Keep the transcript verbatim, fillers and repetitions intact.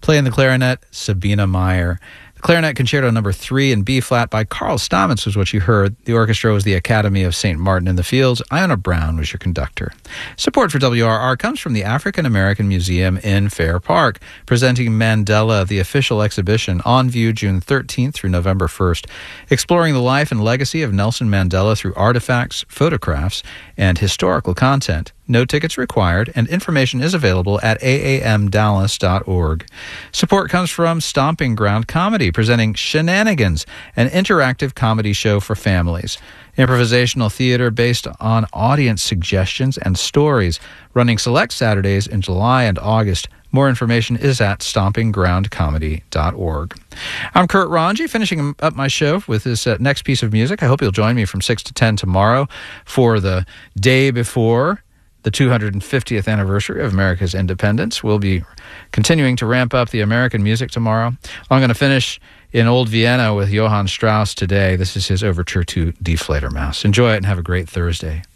Playing the clarinet, Sabina Meyer. Clarinet Concerto Number three in B-flat by Carl Stamitz was what you heard. The orchestra was the Academy of Saint Martin in the Fields. Iona Brown was your conductor. Support for W R R comes from the African American Museum in Fair Park, presenting Mandela, the official exhibition, on view June thirteenth through November first, exploring the life and legacy of Nelson Mandela through artifacts, photographs, and historical content. No tickets required, and information is available at a a m dallas dot org. Support comes from Stomping Ground Comedy, presenting Shenanigans, an interactive comedy show for families. Improvisational theater based on audience suggestions and stories, running select Saturdays in July and August. More information is at stomping ground comedy dot org. I'm Kurt Ranji, finishing up my show with this uh, next piece of music. I hope you'll join me from six to ten tomorrow for the day before the two hundred fiftieth anniversary of America's independence. We'll be continuing to ramp up the American music tomorrow. I'm going to finish in Old Vienna with Johann Strauss today. This is his overture to Die Fledermaus. Enjoy it and have a great Thursday.